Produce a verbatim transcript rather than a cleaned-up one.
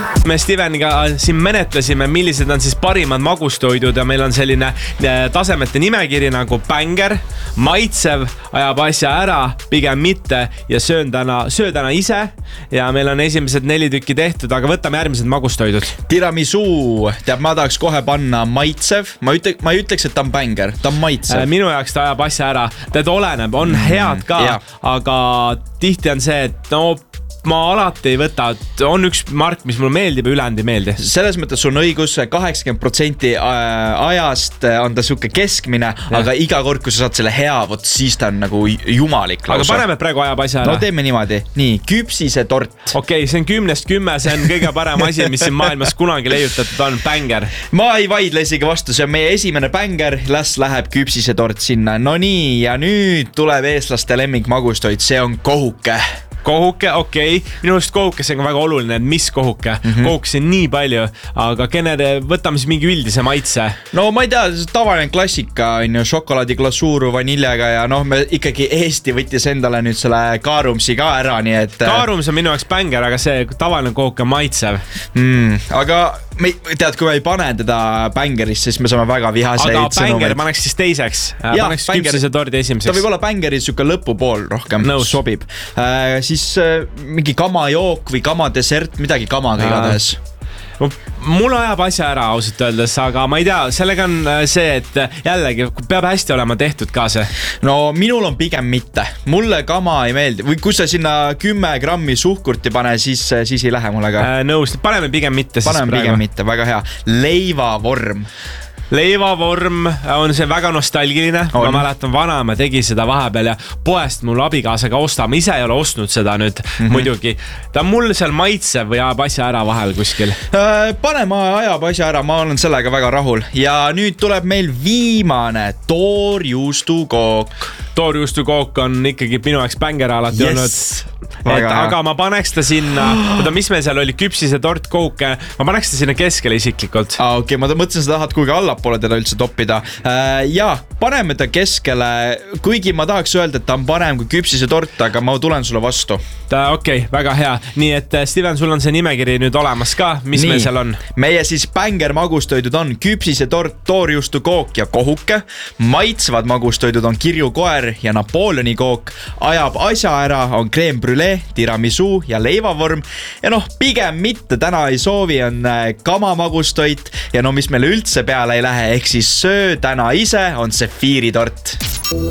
Me Steveniga siin menetlesime, millised on siis parimad magustoidud ja meil on selline tasemete nimekiri nagu Banger, maitsev, ajab asja ära, pigem mitte ja söön täna, söö täna ise ja meil on esimesed neli tükki tehtud, aga võtame järgmised magustoidud. Tiramisu, teab, ma tahaks kohe panna maitsev, ma, ütle, ma ei ütleks, et ta on Banger, ta on maitsev. Minu jaoks ta ajab asja ära, tead oleneb, on head ka, mm, aga tihti on see, et no ma alati ei võta, on üks mark, mis mulle meeldib ja ülejäänud ei meeldi. Selles mõttes sul on õigus, kaheksakümmend protsenti ajast on ta suke keskmine, ja. Aga iga kord, kui sa saad selle hea, võt siis ta on nagu jumalik. Aga lausa. Paneme praegu ajab asja ära. No teeme niimoodi. Nii, küpsise tort. Okei, okay, see on kümnest kümme, see on kõige parem asi, mis siin maailmas kunagi leiutatud on, Banger. Ma ei vaidle isegi vastu, see on meie esimene Banger, las läheb küpsise tort sinna. No nii, ja nüüd tuleb eestlaste lemmik magustoid, see on kohuke. Kohuke, okei, okay. Minu just kohukes on väga oluline, et mis kohuke, mm -hmm. kohukes on nii palju, aga kenede, võtame siis mingi üldise maitse. No ma ei tea, tavaline klassika on ju, šokolaadi glasuuru vaniljaga ja noh, me ikkagi Eesti võttis endale nüüd selle Kaarumsi ka ära, nii et Kaarums on minu jaoks Banger, aga see tavaline kohuke maitsev mm, aga me, tead, kui me ei pane teda Bangerisse, siis me saame väga vihaseid aga Banger paneks siis teiseks, ja, paneks küpsise tordi esimeseks. Ta võib olla Bangeri siuke lõpupool rohkem no. Sobib äh, siis äh, mingi kamajook või kamadesert, midagi kamaga igatahes. Mul ajab asja ära ausalt öeldes, aga ma ei tea, sellega on see, et jällegi peab hästi olema tehtud ka see. No minul on pigem mitte, mulle kama ei meeldi või kui sa sinna kümme grammi suhkurti pane, siis, siis ei lähe mulle ka äh, nõust, paneme pigem mitte paneme siis pigem mitte, väga hea. Leivavorm Leivavorm on see väga nostalgiline, on. Ma mäletan vanaema tegi seda vahepeal ja poest mul abikaasaga osta, ma ise ei ole ostnud seda nüüd mm -hmm. muidugi. Ta on mul seal maitsev või ajab asja ära vahel kuskil. Paneme ajab asja ära, ma olen sellega väga rahul ja nüüd tuleb meil viimane toorjuustukook. Toorjuustukook on ikkagi minu jaoks Banger alati yes. olnud. Et, aga ma paneks ta sinna, oota, mis meil seal oli, küpsise tort, kouke, ma paneks ta sinna keskele isiklikult. Ah, okei, okay, ma mõtlesin, sa tahad kuigi allapoole teda üldse toppida. Ja paneme ta keskele, kuigi ma tahaks öelda, et ta on parem kui küpsise tort, aga ma tulen sulle vastu. Okei, okay, väga hea. Nii et Steven, sul on see nimekiri nüüd olemas ka, mis Nii. meil seal on? Meie siis Banger magustoidud on küpsise tort, toorjuustukook ja kohuke. Maitsvad magustoidud on kirjukoer ja Napoleoni kook. Ajab asja ära on crème brûlée, tiramisu ja leivavorm. Ja noh, pigem mitte täna ei soovi on kamamagustoit ja no mis meile üldse peale ei lähe, ehk siis söö täna ise on sefiiritort.